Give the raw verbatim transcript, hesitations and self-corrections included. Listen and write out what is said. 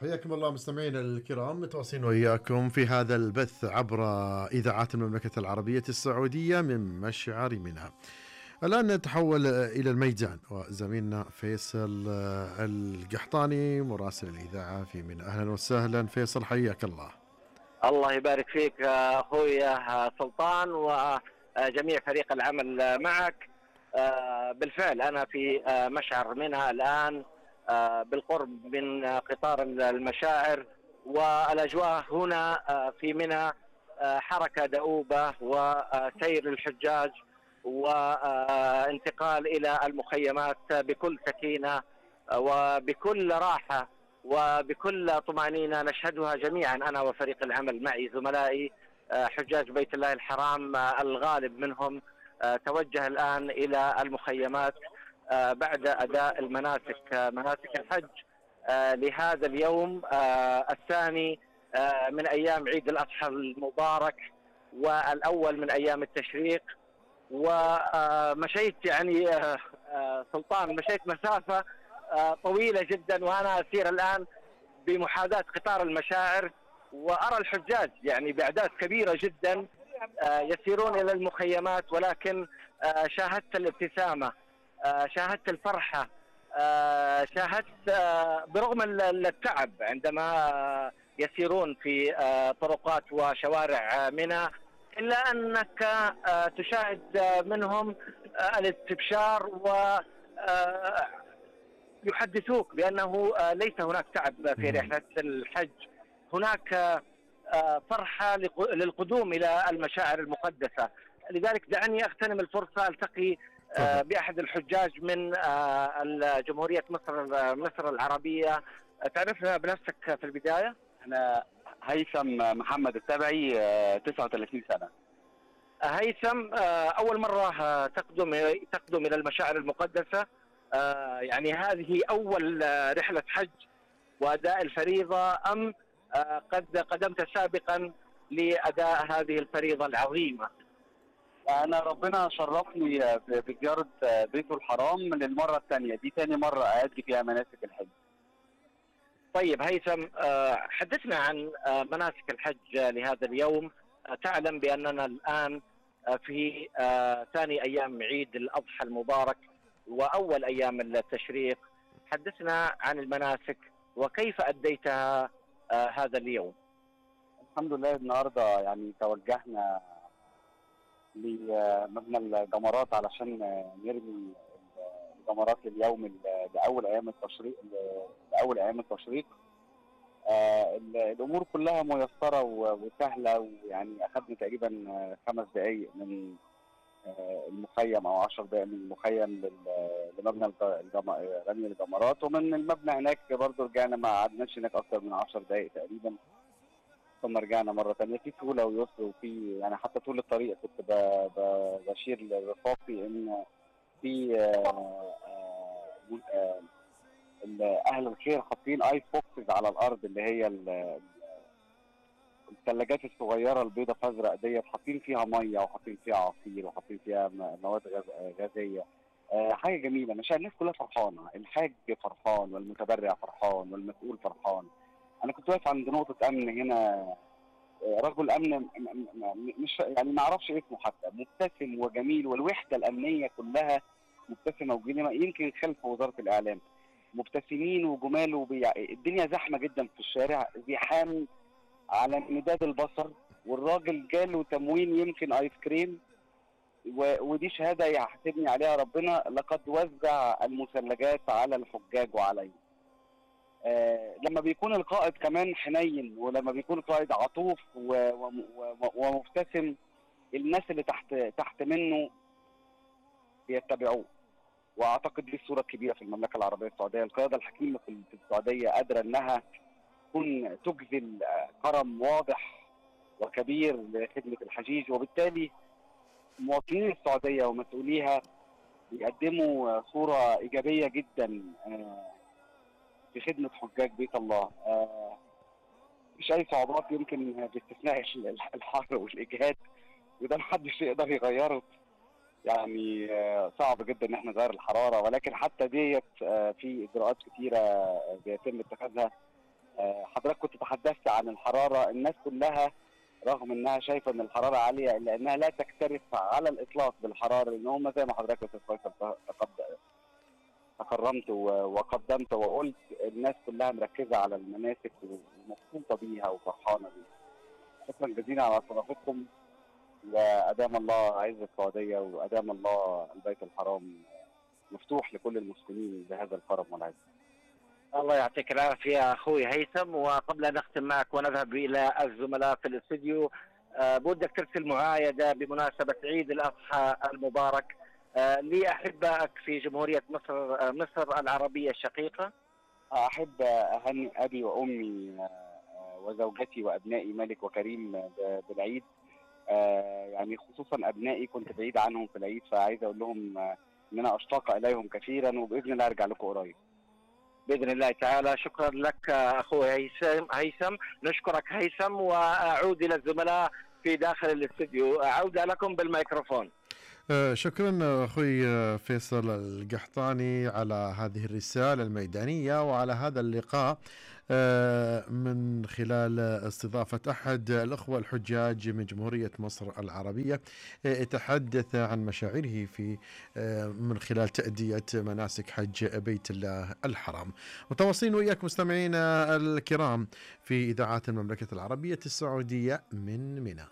حياكم الله مستمعينا الكرام، متواصلين وإياكم في هذا البث عبر إذاعات المملكة العربية السعودية من مشعر منى. الآن نتحول إلى الميدان وزميلنا فيصل القحطاني مراسل الإذاعة في منى. أهلا وسهلا فيصل، حياك الله. الله يبارك فيك أخوي سلطان وجميع فريق العمل معك. بالفعل أنا في مشعر منى الآن بالقرب من قطار المشاعر، والأجواء هنا في منى حركة دؤوبة وسير الحجاج وانتقال إلى المخيمات بكل سكينة وبكل راحة وبكل طمأنينة نشهدها جميعا أنا وفريق العمل معي زملائي. حجاج بيت الله الحرام الغالب منهم توجه الآن إلى المخيمات بعد أداء المناسك مناسك الحج لهذا اليوم الثاني من أيام عيد الأضحى المبارك والأول من أيام التشريق. ومشيت يعني سلطان مشيت مسافة طويلة جدا وأنا أسير الآن بمحاذاة قطار المشاعر، وأرى الحجاج يعني بأعداد كبيرة جدا يسيرون إلى المخيمات، ولكن شاهدت الابتسامة، شاهدت الفرحة، شاهدت برغم التعب عندما يسيرون في طرقات وشوارع منى، إلا أنك تشاهد منهم الاستبشار و يحدثوك بأنه ليس هناك تعب في رحلة الحج، هناك فرحة للقدوم إلى المشاعر المقدسة. لذلك دعني أغتنم الفرصة ألتقي بأحد الحجاج من جمهورية مصر مصر العربية. تعرفنا بنفسك في البداية؟ أنا هيثم محمد التبعي، تسعة وثلاثين سنة. هيثم، أول مرة تقدم تقدم إلى المشاعر المقدسة، آه يعني هذه أول آه رحلة حج وأداء الفريضة، أم آه قد قدمت سابقا لأداء هذه الفريضة العظيمة؟ أنا ربنا شرفني بزيارة بيته الحرام للمرة الثانية، دي ثاني مرة أؤدي فيها مناسك الحج. طيب هيثم، آه حدثنا عن آه مناسك الحج لهذا اليوم. آه تعلم بأننا الآن آه في آه ثاني أيام عيد الأضحى المبارك وأول أيام التشريق. حدثنا عن المناسك وكيف أديتها آه هذا اليوم. الحمد لله النهاردة يعني توجهنا لمبنى الجمرات علشان نرمي الجمرات لليوم لأول أيام التشريق لأول أيام التشريق. آه الأمور كلها ميسرة وسهلة، ويعني أخذنا تقريبا خمس دقايق من المخيم او عشر دقائق من المخيم لمبنى رمي الجمرات، ومن المبنى هناك برضه رجعنا، ما قعدناش هناك اكثر من عشر دقائق تقريبا، ثم رجعنا مره ثانيه. في سهوله ويسر، وفي يعني حتى طول الطريق كنت بشير لرفاقي ان في اهل الخير حاطين ايس بوكسز على الارض، اللي هي الثلاجات الصغيره البيضه فازرق ديت، حاطين فيها ميه وحاطين فيها عصير وحاطين فيها مواد غازيه. أه حاجه جميله، مش الناس كلها فرحانه، الحاج فرحان والمتبرع فرحان والمسؤول فرحان. انا كنت واقف عند نقطه امن هنا، رجل امن مش يعني ما اعرفش اسمه حتى، مبتسم وجميل، والوحده الامنيه كلها مبتسمه وجميله، يمكن خلف وزاره الاعلام مبتسمين وجمال، وبيع... الدنيا زحمه جدا في الشارع، زحام على امتداد البصر، والراجل جاله تموين يمكن ايس كريم، و... ودي شهاده يحاسبني عليها ربنا، لقد وزع المثلجات على الحجاج وعلي. آه لما بيكون القائد كمان حنين، ولما بيكون القائد عطوف و... و... و... ومبتسم، الناس اللي تحت تحت منه بيتبعوه. واعتقد دي الصوره الكبيره في المملكه العربيه السعوديه، القياده الحكيمه في السعوديه قادره انها تكون تجزل كرم واضح وكبير لخدمه الحجيج، وبالتالي مواطنين السعوديه ومسؤوليها بيقدموا صوره ايجابيه جدا في خدمه حجاج بيت الله. مش اي صعوبات، يمكن باستثناء الحر والاجهاد، وده محدش يقدر يغيره. يعني صعب جدا ان احنا نغير الحراره، ولكن حتى ديت في اجراءات كثيره بيتم اتخاذها آه، حضرتك كنت تحدثت عن الحراره، الناس كلها رغم انها شايفه ان الحراره عاليه الا انها لا تكترث على الاطلاق بالحراره، لان هم زي ما حضرتك يا استاذ فيصل تقد- تكرمت و- وقدمت وقلت الناس كلها مركزه على المناسك ومبسوطه بيها وفرحانه بيها. شكرا جزيلا على استضافتكم، وادام الله عز السعوديه وادام الله البيت الحرام مفتوح لكل المسلمين بهذا الكرم والعز. الله يعطيك العافية أخوي هيثم. وقبل أن نختم معك ونذهب إلى الزملاء في الاستديو، آه، بودك ترسل معايدة بمناسبة عيد الأضحى المبارك آه، لأحبائك في جمهورية مصر آه، مصر العربية الشقيقة. احب اهنئ ابي وامي وزوجتي وابنائي مالك وكريم ب- بالعيد. آه، يعني خصوصا ابنائي كنت بعيد عنهم في العيد، فعايز اقول لهم آه، ان انا اشتاق اليهم كثيرا، وباذن الله ارجع لكم قريب. بإذن الله تعالى. شكرا لك آه، أخوي هيثم هيثم نشكرك هيثم، وأعود إلى الزملاء في داخل الاستديو. عودة لكم بالميكروفون. آه، شكرا أخوي آه، فيصل القحطاني على هذه الرسالة الميدانية وعلى هذا اللقاء آه، من خلال استضافة أحد الأخوة الحجاج من جمهورية مصر العربية، آه، يتحدث عن مشاعره في آه، من خلال تأدية مناسك حج بيت الله الحرام. متواصلين وإياك مستمعينا الكرام في إذاعات المملكة العربية السعودية من منى.